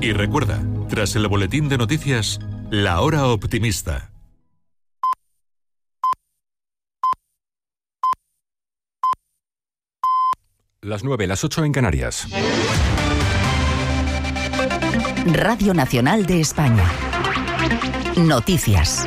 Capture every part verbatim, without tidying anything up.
Y recuerda, tras el boletín de noticias, La Hora Optimista. Las nueve, las ocho en Canarias. Radio Nacional de España. Noticias.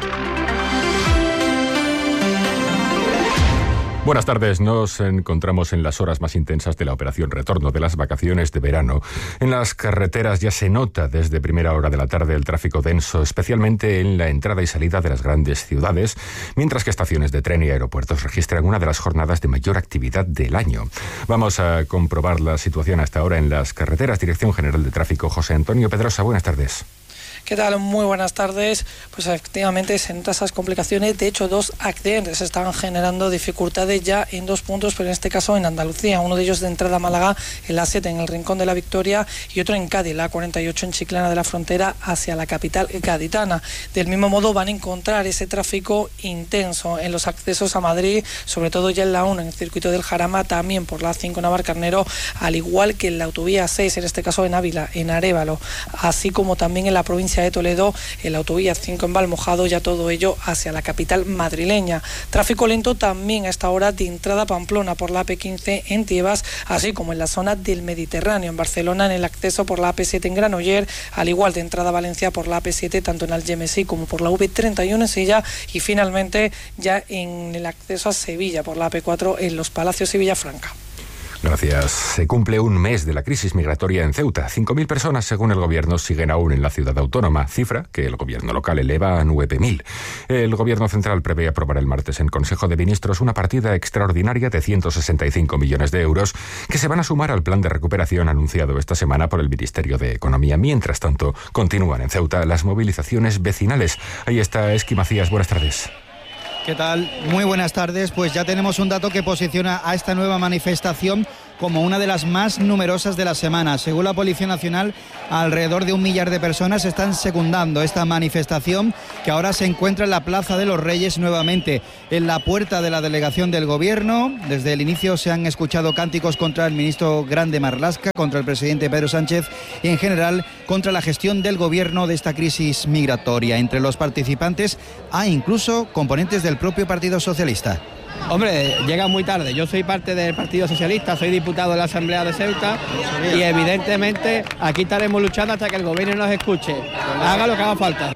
Buenas tardes, nos encontramos en las horas más intensas de la operación retorno de las vacaciones de verano. En las carreteras ya se nota desde primera hora de la tarde el tráfico denso, especialmente en la entrada y salida de las grandes ciudades, mientras que estaciones de tren y aeropuertos registran una de las jornadas de mayor actividad del año. Vamos a comprobar la situación hasta ahora en las carreteras. Dirección General de Tráfico, José Antonio Pedrosa, buenas tardes. ¿Qué tal? Muy buenas tardes. Pues efectivamente se notan esas complicaciones. De hecho, dos accidentes estaban generando dificultades ya en dos puntos, pero en este caso en Andalucía. Uno de ellos de entrada a Málaga, en la siete, en el Rincón de la Victoria, y otro en Cádiz, la cuarenta y ocho, en Chiclana de la Frontera, hacia la capital gaditana. Del mismo modo van a encontrar ese tráfico intenso en los accesos a Madrid, sobre todo ya en la uno, en el circuito del Jarama, también por la cinco, Navarcarnero, al igual que en la autovía seis, en este caso en Ávila, en Arévalo, así como también en la provincia de Toledo, en la autovía cinco en Valmojado, ya todo ello hacia la capital madrileña. Tráfico lento también a esta hora de entrada a Pamplona por la A P quince en Tiebas, así como en la zona del Mediterráneo, en Barcelona, en el acceso por la A P siete en Granoller, al igual de entrada a Valencia por la A P siete, tanto en Algemesí como por la V treinta y uno en Silla, y finalmente ya en el acceso a Sevilla por la A P cuatro en Los Palacios y Villafranca. Gracias. Se cumple un mes de la crisis migratoria en Ceuta. cinco mil personas, según el gobierno, siguen aún en la ciudad autónoma, cifra que el gobierno local eleva a nueve mil. El gobierno central prevé aprobar el martes en Consejo de Ministros una partida extraordinaria de ciento sesenta y cinco millones de euros que se van a sumar al plan de recuperación anunciado esta semana por el Ministerio de Economía. Mientras tanto, continúan en Ceuta las movilizaciones vecinales. Ahí está Esqui Macías. Buenas tardes. ¿Qué tal? Muy buenas tardes. Pues ya tenemos un dato que posiciona a esta nueva manifestación como una de las más numerosas de la semana. Según la Policía Nacional, alrededor de un millar de personas están secundando esta manifestación, que ahora se encuentra en la Plaza de los Reyes nuevamente, en la puerta de la delegación del Gobierno. Desde el inicio se han escuchado cánticos contra el ministro Grande Marlaska, contra el presidente Pedro Sánchez y en general contra la gestión del Gobierno de esta crisis migratoria. Entre los participantes hay incluso componentes del propio Partido Socialista. Hombre, llega muy tarde. Yo soy parte del Partido Socialista, soy diputado de la Asamblea de Ceuta y evidentemente aquí estaremos luchando hasta que el gobierno nos escuche, haga lo que haga falta.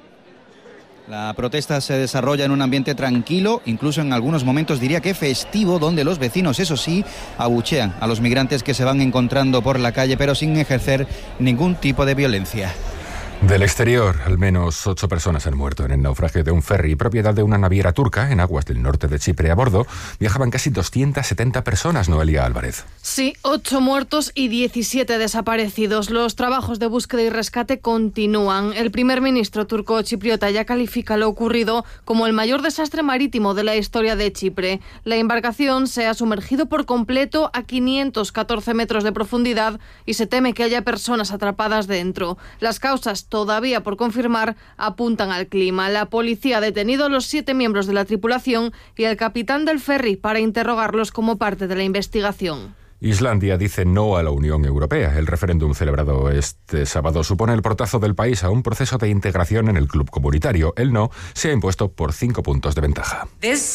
La protesta se desarrolla en un ambiente tranquilo, incluso en algunos momentos diría que festivo, donde los vecinos, eso sí, abuchean a los migrantes que se van encontrando por la calle, pero sin ejercer ningún tipo de violencia. Del exterior, al menos ocho personas han muerto en el naufragio de un ferry propiedad de una naviera turca en aguas del norte de Chipre. A bordo viajaban casi doscientas setenta personas, Noelia Álvarez. Sí, ocho muertos y diecisiete desaparecidos. Los trabajos de búsqueda y rescate continúan. El primer ministro turco chipriota ya califica lo ocurrido como el mayor desastre marítimo de la historia de Chipre. La embarcación se ha sumergido por completo a quinientos catorce metros de profundidad y se teme que haya personas atrapadas dentro. Las causas todavía por confirmar apuntan al clima. La policía ha detenido a los siete miembros de la tripulación y al capitán del ferry para interrogarlos como parte de la investigación. Islandia dice no a la Unión Europea. El referéndum celebrado este sábado supone el portazo del país a un proceso de integración en el club comunitario. El no se ha impuesto por cinco puntos de ventaja.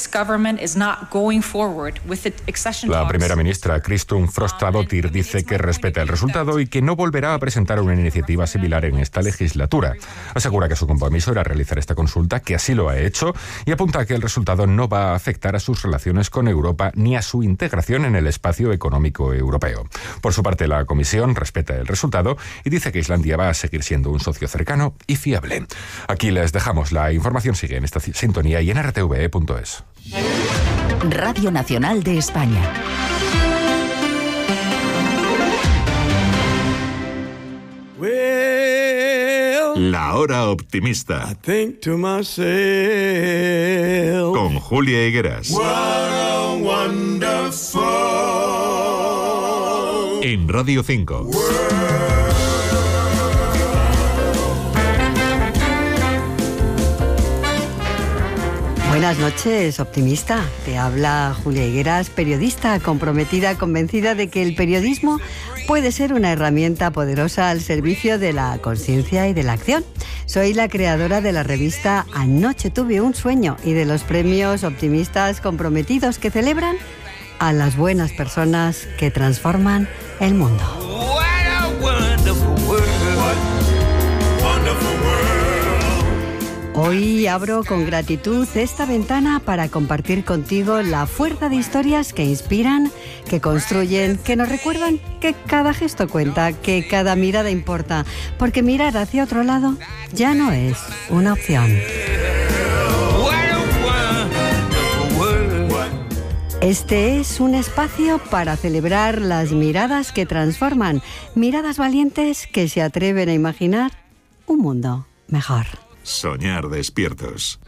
La primera ministra, Kristrún Frostadóttir, dice que respeta el resultado y que no volverá a presentar una iniciativa similar en esta legislatura. Asegura que su compromiso era realizar esta consulta, que así lo ha hecho, y apunta a que el resultado no va a afectar a sus relaciones con Europa ni a su integración en el espacio económico europeo. Por su parte, la Comisión respeta el resultado y dice que Islandia va a seguir siendo un socio cercano y fiable. Aquí les dejamos. La información sigue en esta sintonía y en r t v e punto es. Radio Nacional de España. La Hora Optimista. Con Julia Higueras. En Radio cinco. Buenas noches, optimista. Te habla Julia Higueras, periodista comprometida, convencida de que el periodismo puede ser una herramienta poderosa al servicio de la conciencia y de la acción. Soy la creadora de la revista Anoche tuve un sueño y de los premios Optimistas Comprometidos, que celebran a las buenas personas que transforman el mundo. Hoy abro con gratitud esta ventana para compartir contigo la fuerza de historias que inspiran, que construyen, que nos recuerdan que cada gesto cuenta, que cada mirada importa, porque mirar hacia otro lado ya no es una opción. Este es un espacio para celebrar las miradas que transforman, miradas valientes que se atreven a imaginar un mundo mejor. Soñar despiertos.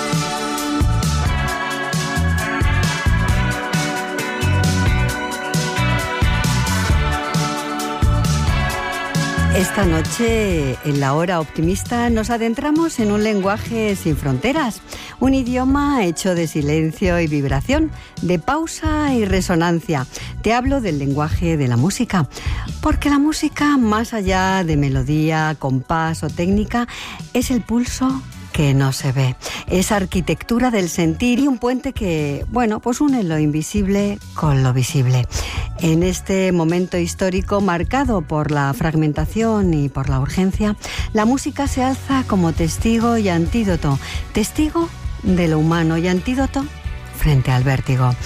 Esta noche, en la hora optimista, nos adentramos en un lenguaje sin fronteras, un idioma hecho de silencio y vibración, de pausa y resonancia. Te hablo del lenguaje de la música, porque la música, más allá de melodía, compás o técnica, es el pulso que no se ve. Es arquitectura del sentir y un puente que, bueno, pues une lo invisible con lo visible. En este momento histórico marcado por la fragmentación y por la urgencia, la música se alza como testigo y antídoto. Testigo de lo humano y antídoto frente al vértigo.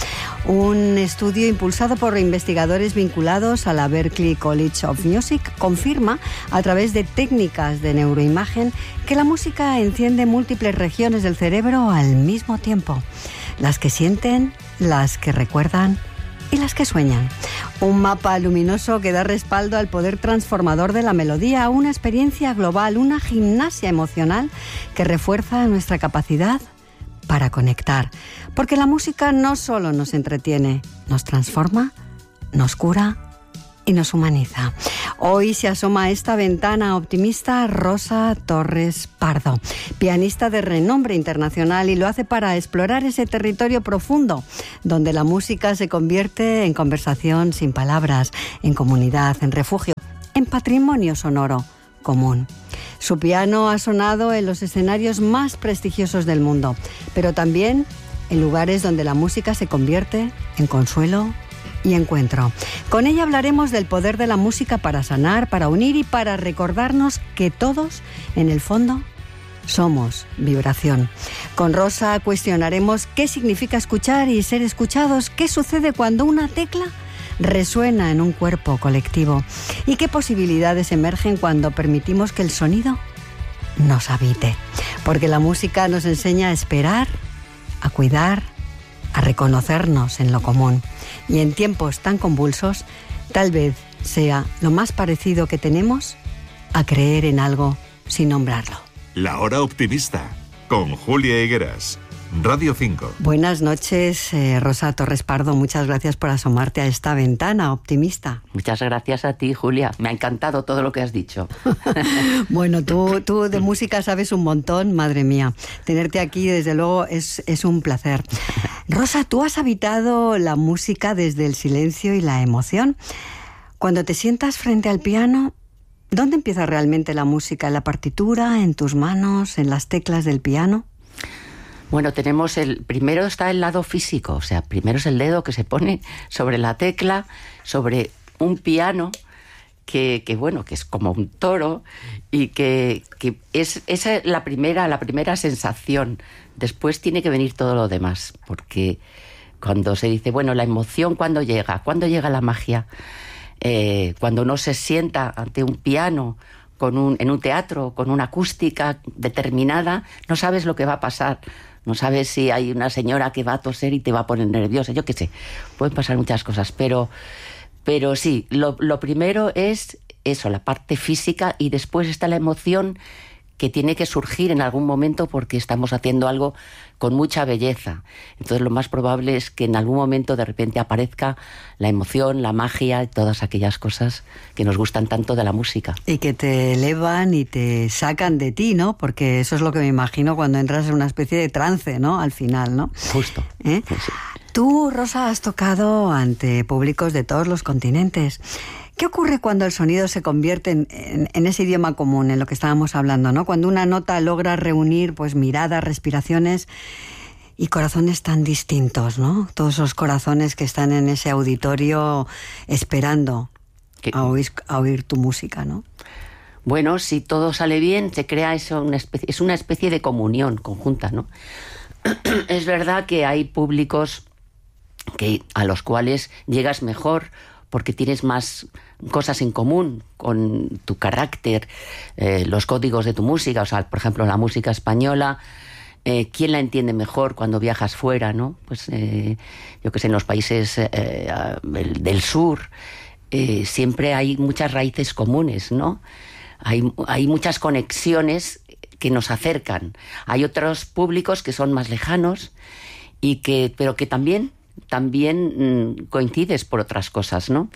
Un estudio impulsado por investigadores vinculados a la Berklee College of Music confirma, a través de técnicas de neuroimagen, que la música enciende múltiples regiones del cerebro al mismo tiempo. Las que sienten, las que recuerdan y las que sueñan. Un mapa luminoso que da respaldo al poder transformador de la melodía, una experiencia global, una gimnasia emocional que refuerza nuestra capacidad para conectar. Porque la música no solo nos entretiene, nos transforma, nos cura y nos humaniza. Hoy se asoma a esta ventana optimista Rosa Torres Pardo, pianista de renombre internacional, y lo hace para explorar ese territorio profundo donde la música se convierte en conversación sin palabras, en comunidad, en refugio, en patrimonio sonoro común. Su piano ha sonado en los escenarios más prestigiosos del mundo, pero también en lugares donde la música se convierte en consuelo y encuentro. Con ella hablaremos del poder de la música para sanar, para unir y para recordarnos que todos, en el fondo, somos vibración. Con Rosa cuestionaremos qué significa escuchar y ser escuchados, qué sucede cuando una tecla resuena en un cuerpo colectivo y qué posibilidades emergen cuando permitimos que el sonido nos habite. Porque la música nos enseña a esperar, a cuidar, a reconocernos en lo común. Y en tiempos tan convulsos, tal vez sea lo más parecido que tenemos a creer en algo sin nombrarlo. La hora optimista, con Julia Higueras. Radio cinco. Buenas noches, eh, Rosa Torres Pardo. Muchas gracias por asomarte a esta ventana optimista. Muchas gracias a ti, Julia. Me ha encantado todo lo que has dicho. Bueno, tú, tú de música sabes un montón, madre mía. Tenerte aquí, desde luego, es, es un placer. Rosa, tú has habitado la música desde el silencio y la emoción. Cuando te sientas frente al piano, ¿dónde empieza realmente la música? ¿En la partitura, en tus manos, en las teclas del piano? Bueno, tenemos el... Primero está el lado físico, o sea, primero es el dedo que se pone sobre la tecla, sobre un piano que, que bueno, que es como un toro y que, que es esa es la primera, la primera sensación. Después tiene que venir todo lo demás, porque cuando se dice, bueno, la emoción, ¿cuándo llega? ¿Cuándo llega la magia? Eh, cuando uno se sienta ante un piano, con un, en un teatro, con una acústica determinada, no sabes lo que va a pasar. No sabes si hay una señora que va a toser y te va a poner nerviosa. Yo qué sé, pueden pasar muchas cosas. Pero, pero sí, lo, lo primero es eso, la parte física, y después está la emoción que tiene que surgir en algún momento porque estamos haciendo algo con mucha belleza. Entonces lo más probable es que en algún momento de repente aparezca la emoción, la magia, todas aquellas cosas que nos gustan tanto de la música. Y que te elevan y te sacan de ti, ¿no? Porque eso es lo que me imagino cuando entras en una especie de trance, ¿no? Al final, ¿no? Justo. ¿Eh? Sí. Tú, Rosa, has tocado ante públicos de todos los continentes. ¿Qué ocurre cuando el sonido se convierte en, en, en ese idioma común, en lo que estábamos hablando, ¿no? Cuando una nota logra reunir pues miradas, respiraciones y corazones tan distintos, ¿no? Todos esos corazones que están en ese auditorio esperando a oír, a oír tu música, ¿no? Bueno, si todo sale bien, se crea eso, una especie, es una especie de comunión conjunta, ¿no? Es verdad que hay públicos que, a los cuales llegas mejor porque tienes más cosas en común con tu carácter, eh, los códigos de tu música. O sea, por ejemplo, la música española, eh, ¿quién la entiende mejor cuando viajas fuera, no? Pues eh, yo que sé, en los países eh, del, del sur eh, siempre hay muchas raíces comunes, ¿no? Hay, hay muchas conexiones que nos acercan. Hay otros públicos que son más lejanos y que, pero que también también mmm, coincides por otras cosas, ¿no?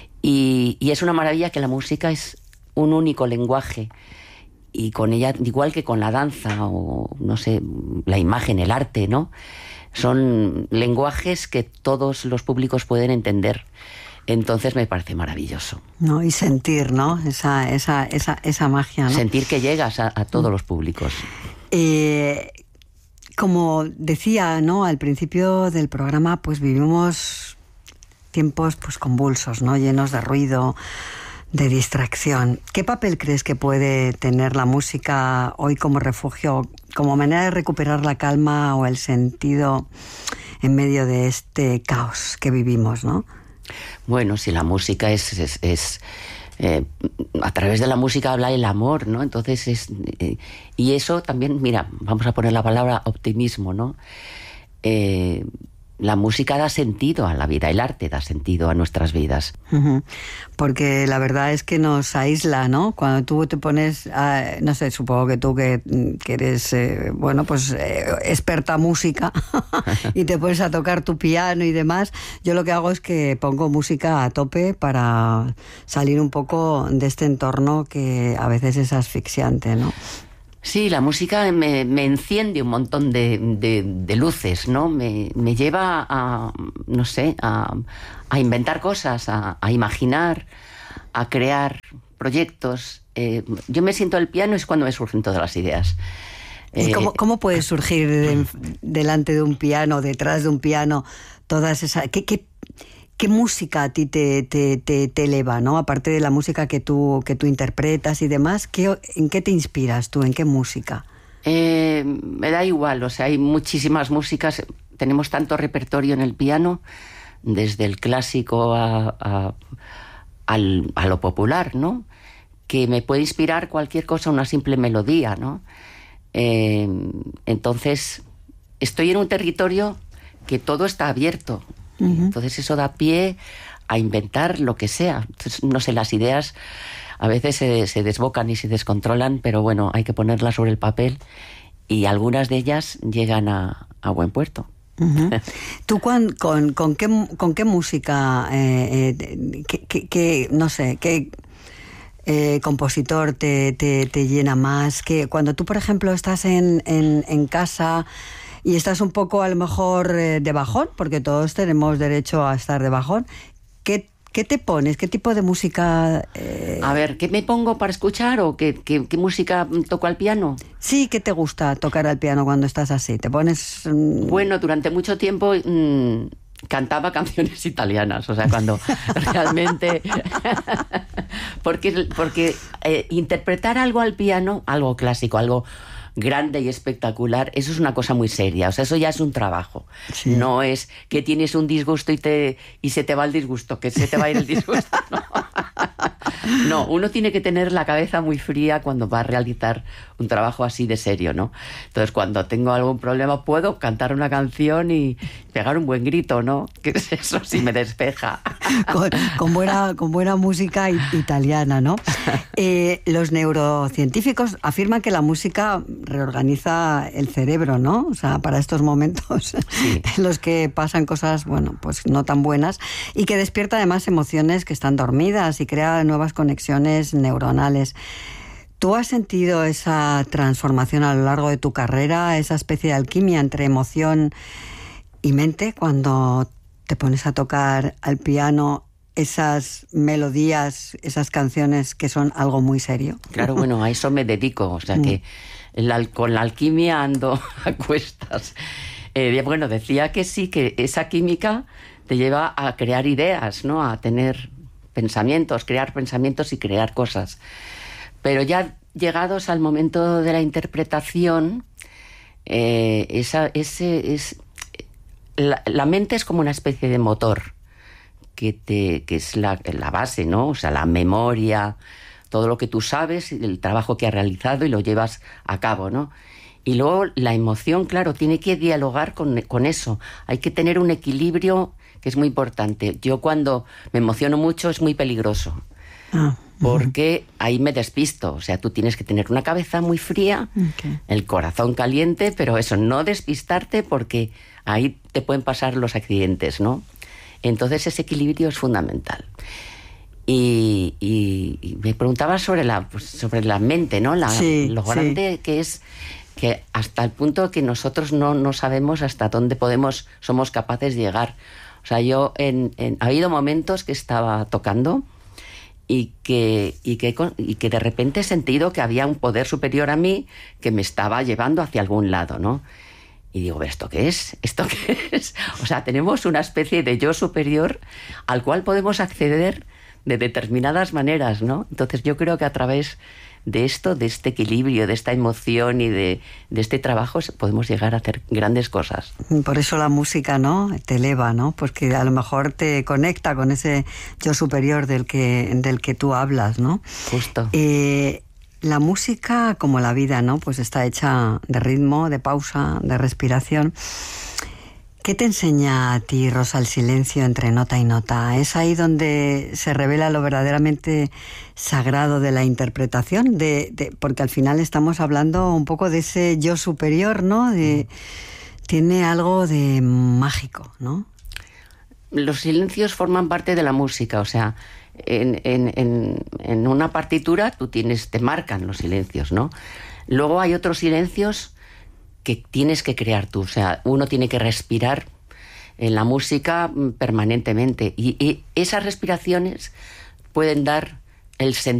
Y, y es una maravilla que la música es un único lenguaje y con ella, igual que con la danza o, no sé, la imagen, el arte, ¿no? Son lenguajes que todos los públicos pueden entender. Entonces me parece maravilloso. No, y sentir, ¿no? Esa, esa, esa, esa magia, ¿no? Sentir que llegas a, a todos los públicos. Eh... Como decía, ¿no? Al principio del programa, pues vivimos tiempos pues convulsos, ¿no? Llenos de ruido, de distracción. ¿Qué papel crees que puede tener la música hoy como refugio, como manera de recuperar la calma o el sentido en medio de este caos que vivimos, ¿no? Bueno, si la música es... es, es... Eh, a través de la música habla el amor, ¿no? Entonces es eh, y eso también, mira, vamos a poner la palabra optimismo, ¿no? Eh, la música da sentido a la vida, el arte da sentido a nuestras vidas. Uh-huh. Porque la verdad es que nos aísla, ¿no? Cuando tú te pones, a, no sé, supongo que tú que, que eres, eh, bueno, pues eh, experta música y te pones a tocar tu piano y demás, yo lo que hago es que pongo música a tope para salir un poco de este entorno que a veces es asfixiante, ¿no? Sí, la música me, me enciende un montón de, de, de luces, ¿no? Me, me lleva a, no sé, a, a inventar cosas, a, a imaginar, a crear proyectos. Eh, yo me siento al piano es cuando me surgen todas las ideas. ¿Y cómo, cómo puede surgir de, delante de un piano, detrás de un piano, todas esas... ¿Qué, qué, qué música a ti te, te, te, te eleva, ¿no? Aparte de la música que tú, que tú interpretas y demás, ¿qué, ¿en qué te inspiras tú? ¿En qué música? Eh, me da igual, o sea, hay muchísimas músicas. Tenemos tanto repertorio en el piano, desde el clásico a, a, al, a lo popular, ¿no? Que me puede inspirar cualquier cosa, una simple melodía, ¿no? Eh, entonces, estoy en un territorio que todo está abierto. Uh-huh. Entonces eso da pie a inventar lo que sea. Entonces, no sé, las ideas a veces se, se desbocan y se descontrolan, pero bueno, hay que ponerlas sobre el papel y algunas de ellas llegan a, a buen puerto. Uh-huh. ¿Tú con, con, con, qué, con qué música, eh, eh, qué, qué, qué, no sé, qué eh, compositor te, te, te llena más? Que cuando tú, por ejemplo, estás en, en, en casa... y estás un poco, a lo mejor, eh, de bajón, porque todos tenemos derecho a estar de bajón, ¿qué, qué te pones? ¿Qué tipo de música...? Eh... A ver, ¿qué me pongo para escuchar o qué, qué, qué música toco al piano? Sí, ¿qué te gusta tocar al piano cuando estás así? ¿Te pones...? Mmm... Bueno, durante mucho tiempo... Mmm... cantaba canciones italianas, o sea, cuando realmente... porque porque eh, interpretar algo al piano, algo clásico, algo grande y espectacular, eso es una cosa muy seria, o sea, eso ya es un trabajo. Sí. No es que tienes un disgusto y te y se te va el disgusto, que se te va a ir el disgusto, no. No, uno tiene que tener la cabeza muy fría cuando va a realizar un trabajo así de serio, ¿no? Entonces, cuando tengo algún problema, puedo cantar una canción y pegar un buen grito, ¿no? Que es eso, sí me despeja. Con, con, buena, con buena música italiana, ¿no? Eh, los neurocientíficos afirman que la música reorganiza el cerebro, ¿no? O sea, para estos momentos sí. en los que pasan cosas, bueno, pues no tan buenas, y que despierta además emociones que están dormidas y crea nuevas conexiones neuronales. ¿Tú has sentido esa transformación a lo largo de tu carrera, esa especie de alquimia entre emoción y mente cuando te pones a tocar al piano esas melodías, esas canciones que son algo muy serio? Claro, bueno, a eso me dedico, o sea que la, con la alquimia ando a cuestas. Eh, bueno, decía que sí, que esa química te lleva a crear ideas, ¿no? A tener pensamientos, crear pensamientos y crear cosas. Pero ya llegados al momento de la interpretación, eh, esa, ese, es, la, la mente es como una especie de motor que, te, que es la, la base, ¿no? O sea, la memoria, todo lo que tú sabes, el trabajo que has realizado y lo llevas a cabo, ¿no? Y luego la emoción, claro, tiene que dialogar con, con eso. Hay que tener un equilibrio que es muy importante. Yo cuando me emociono mucho es muy peligroso. Ah. Porque ahí me despisto, o sea, tú tienes que tener una cabeza muy fría, okay. el corazón caliente, pero eso, no despistarte porque ahí te pueden pasar los accidentes, ¿no? Entonces ese equilibrio es fundamental. Y, y, y me preguntaba sobre la, pues, sobre la mente, ¿no? La, sí, lo grande sí. que es, que hasta el punto que nosotros no, no sabemos hasta dónde podemos, somos capaces de llegar. O sea, yo en, en, ha habido momentos que estaba tocando y que, y, que, y que de repente he sentido que había un poder superior a mí que me estaba llevando hacia algún lado, ¿no? Y digo, ¿esto qué es? ¿Esto qué es? O sea, tenemos una especie de yo superior al cual podemos acceder de determinadas maneras, ¿no? Entonces yo creo que a través de esto, de este equilibrio, de esta emoción y de, de este trabajo, podemos llegar a hacer grandes cosas. Por eso la música, ¿no?, te eleva, ¿no? Porque a lo mejor te conecta con ese yo superior del que, del que tú hablas, ¿no? Justo. Eh, la música, como la vida, ¿no?, pues está hecha de ritmo, de pausa, de respiración. ¿Qué te enseña a ti, Rosa, el silencio entre nota y nota? ¿Es ahí donde se revela lo verdaderamente sagrado de la interpretación? De, de, porque al final estamos hablando un poco de ese yo superior, ¿no? De, tiene algo de mágico, ¿no? Los silencios forman parte de la música, o sea, en, en, en, en una partitura tú tienes, te marcan los silencios, ¿no? Luego hay otros silencios que tienes que crear tú, o sea, uno tiene que respirar en la música permanentemente y, y esas respiraciones pueden dar el sentido